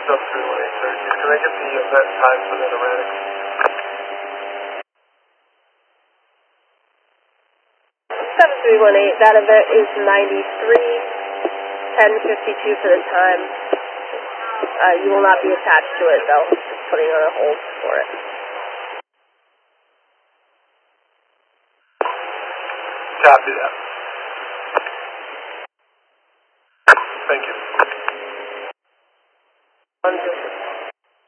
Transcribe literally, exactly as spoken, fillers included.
up three one eight thirty-two. Can I get the event time for that erratic? seven three one eight, that event is ninety-three, ten fifty-two for the time. Uh, you will not be attached to it though, just putting on a hold for it. Copy that. Thank you. One, two,